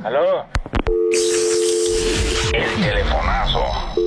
¿Aló? El telefonazo.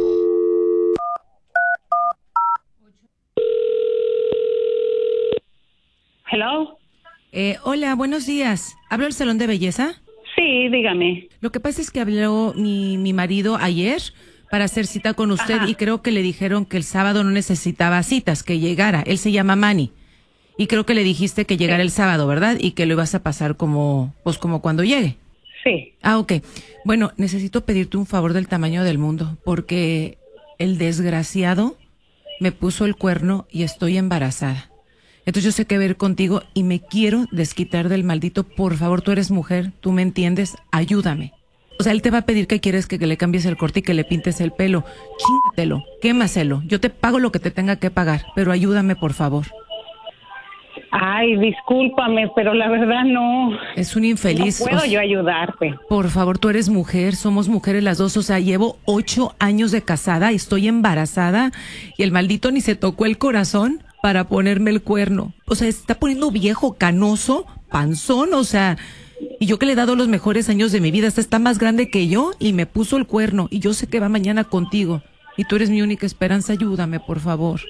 Hello. Hola, buenos días. ¿Hablo al salón de belleza? Sí, dígame. Lo que pasa es que habló mi marido ayer para hacer cita con usted. Ajá. Y creo que le dijeron que el sábado no necesitaba citas, que llegara. Él se llama Manny. Y creo que le dijiste que llegara el sábado, ¿verdad? Y que lo ibas a pasar como cuando llegue. Sí. Ah, ok. Bueno, necesito pedirte un favor del tamaño del mundo, porque el desgraciado me puso el cuerno y estoy embarazada. Entonces yo sé que ver contigo y me quiero desquitar del maldito. Por favor, tú eres mujer, tú me entiendes, ayúdame. O sea, él te va a pedir que quieres que le cambies el corte y que le pintes el pelo. Chingatelo, quémaselo. Yo te pago lo que te tenga que pagar, pero ayúdame, por favor. Ay, discúlpame, pero la verdad no. Es un infeliz. No puedo yo ayudarte. Por favor, tú eres mujer, somos mujeres las dos. O sea, llevo 8 años de casada, estoy embarazada y el maldito ni se tocó el corazón para ponerme el cuerno. O sea, está poniendo viejo, canoso, panzón, o sea, y yo que le he dado los mejores años de mi vida, está más grande que yo y me puso el cuerno y yo sé que va mañana contigo y tú eres mi única esperanza, ayúdame, por favor.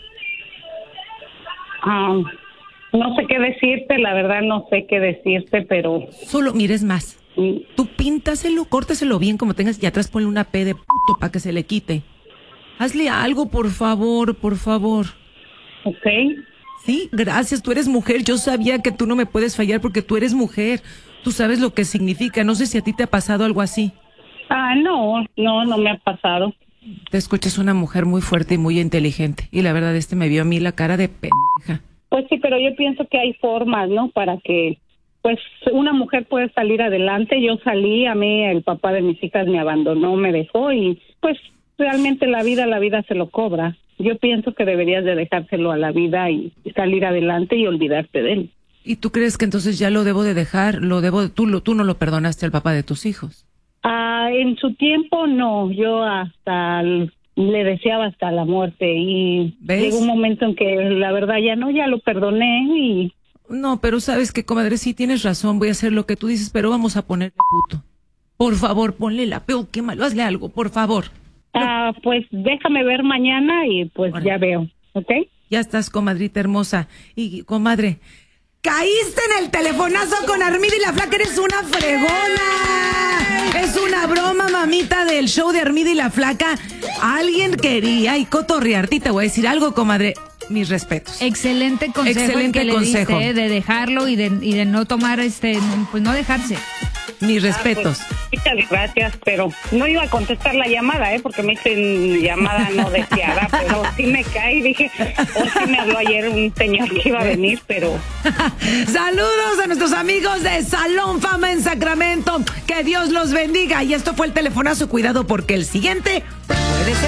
No sé qué decirte, la verdad no sé qué decirte, pero... Solo, mires más, tú píntaselo, córtaselo bien como tengas y atrás ponle una P de puto para que se le quite. Hazle algo, por favor, por favor. Ok. Sí, gracias, tú eres mujer, yo sabía que tú no me puedes fallar porque tú eres mujer, tú sabes lo que significa, no sé si a ti te ha pasado algo así. No me ha pasado. Te escuchas una mujer muy fuerte y muy inteligente y la verdad me vio a mí la cara de pendeja. Pues sí, pero yo pienso que hay formas, ¿no? Para que, pues, una mujer pueda salir adelante. Yo salí, a mí el papá de mis hijas me abandonó, me dejó y, pues, realmente la vida se lo cobra. Yo pienso que deberías de dejárselo a la vida y salir adelante y olvidarte de él. ¿Y tú crees que entonces ya lo debo de dejar? Tú no lo perdonaste al papá de tus hijos? En su tiempo no, yo hasta le deseaba hasta la muerte y ¿ves? Llegó un momento en que la verdad ya lo perdoné y... No, pero sabes que, comadre, sí tienes razón, voy a hacer lo que tú dices, pero vamos a ponerle puto. Por favor, ponle la P o quémalo, hazle algo, por favor. Pues déjame ver mañana y pues Bueno. Ya veo, ¿ok? Ya estás, comadrita hermosa. Y, comadre, caíste en el telefonazo con Armida y la Flaca, eres una fregona. Es una broma, mamita, del show de Armida y la Flaca. Alguien quería y cotorrearte y te voy a decir algo, comadre. Mis respetos. Excelente consejo. Excelente el que consejo. Le diste, de dejarlo y de no tomar, pues no dejarse. Mis respetos. Pues, muchas gracias, pero no iba a contestar la llamada, porque me dicen llamada no deseada, pero sí me caí y dije, sí me habló ayer un señor que iba a venir, pero... Saludos a nuestros amigos de Salón Fama en Sacramento. Que Dios los bendiga. Y esto fue el telefonazo. Cuidado porque el siguiente puede ser